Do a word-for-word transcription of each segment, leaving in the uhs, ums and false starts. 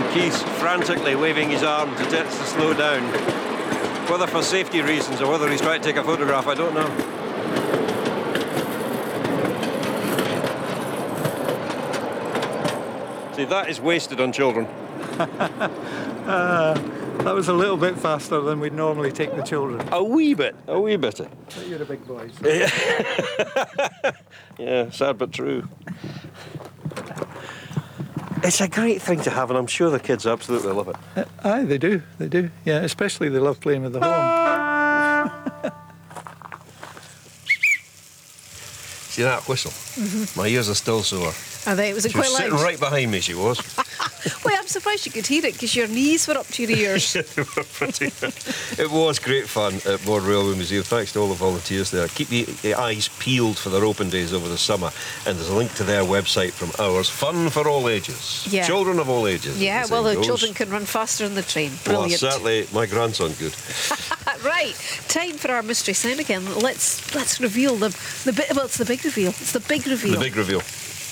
and Keith's frantically waving his arm to Tits to slow down. Whether for safety reasons or whether he's trying to take a photograph, I don't know. See, that is wasted on children. uh, that was a little bit faster than we'd normally take the children. A wee bit, a wee bit. But you're the big boys. Yeah, sad but true. It's a great thing to have, and I'm sure the kids absolutely love it. Uh, aye, they do, they do. Yeah, especially they love playing with the horn. See that whistle? Mm-hmm. My ears are still sore. Are they? Was it She quite was loud? sitting right behind me, she was. Well, I'm surprised you could hear it because your knees were up to your ears. Yeah, they were pretty. It was great fun at Bourne Railway Museum. Thanks to all the volunteers there. Keep the, the eyes peeled for their open days over the summer. And there's a link to their website from ours. Fun for all ages. Yeah. Children of all ages. Yeah, well, the goes. children can run faster on the train. Brilliant. Well, certainly my grandson could. Right, time for our mystery sound again. Let's let's reveal the the bit. Well, it's the big reveal. It's the big reveal. The big reveal.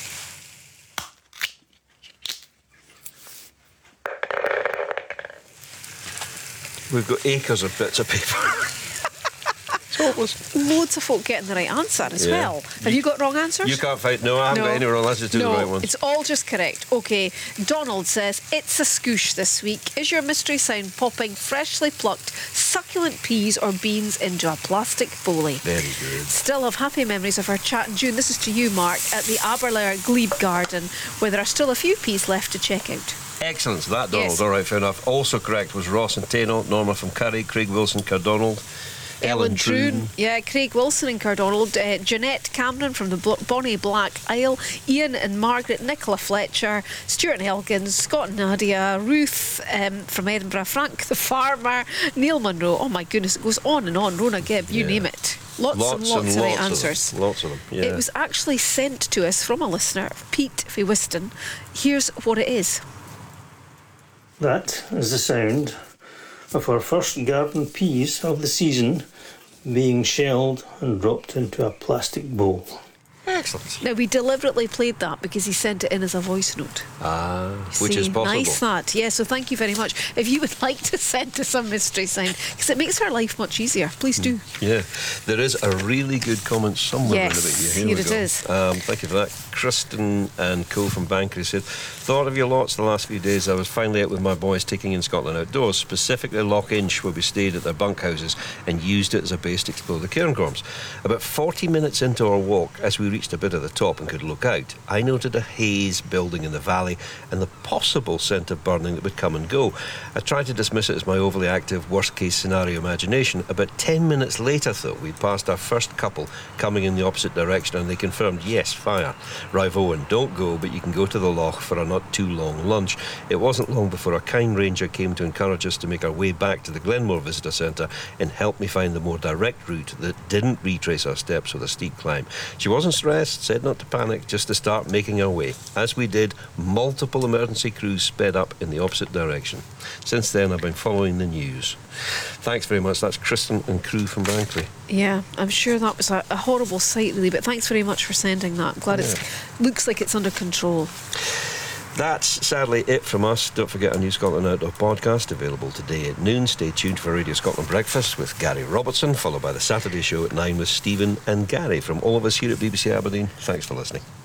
We've got acres of bits of paper. Hopeless. Loads of folk getting the right answer as Yeah. well. Have you got wrong answers? You can't find. No, I haven't No. got any wrong. Let's just do no, the right one. it's all just correct. OK, Donald says, it's a scoosh this week. Is your mystery sound popping freshly plucked succulent peas or beans into a plastic bowlie? Very good. Still have happy memories of our chat in June. This is to you, Mark, at the Aberlour Glebe Garden, where there are still a few peas left to check out. Excellent. So that, Donald. Yes. All right, fair enough. Also correct was Ross and Tano, Norma from Curry, Craig Wilson, Cardonald, Ellen Troon, yeah, Craig Wilson and Cardonald, uh, Jeanette Cameron from the Bl- Bonnie Black Isle, Ian and Margaret, Nicola Fletcher, Stuart and Elgins, Scott and Nadia, Ruth um, from Edinburgh, Frank the Farmer, Neil Munro. Oh my goodness, it goes on and on. Rona Gibb, you Yeah. name it. Lots, Lots and lots and of right lots of answers. them. Lots of them, yeah. It was actually sent to us from a listener, Pete Fewiston. Here's what it is. That is the sound of our first garden peas of the season being shelled and dropped into a plastic bowl. Excellent. Now, we deliberately played that because he sent it in as a voice note. Ah, which See, is possible. Nice that. Yeah, so thank you very much. If you would like to send us a mystery sound, because it makes our life much easier, please do. Yeah, there is a really good comment somewhere Yes, in about you. Here, here we it go. is. Um, thank you for that. Kristen and Co from Bankery said, thought of you lots the last few days. I was finally out with my boys taking in Scotland Outdoors, specifically Loch Inch, where we stayed at their bunkhouses and used it as a base to explore the Cairngorms. About forty minutes into our walk, as we reached a bit of the top and could look out, I noted a haze building in the valley and the possible scent of burning that would come and go. I tried to dismiss it as my overly active worst-case scenario imagination. About ten minutes later, though, we'd passed our first couple coming in the opposite direction, and they confirmed, yes, fire. Rive Owen, don't go, but you can go to the loch for a not too long lunch. It wasn't long before a kind ranger came to encourage us to make our way back to the Glenmore Visitor Centre and help me find the more direct route that didn't retrace our steps with a steep climb. She wasn't stressed, said not to panic, just to start making our way. As we did, multiple emergency crews sped up in the opposite direction. Since then, I've been following the news. Thanks very much. That's Kristen and crew from Bankley. Yeah, I'm sure that was a, a horrible sight, really, but thanks very much for sending that. I'm glad Yeah. it looks like it's under control. That's sadly it from us. Don't forget our New Scotland Outdoor podcast, available today at noon. Stay tuned for Radio Scotland Breakfast with Gary Robertson, followed by the Saturday show at nine with Stephen and Gary. From all of us here at B B C Aberdeen, thanks for listening.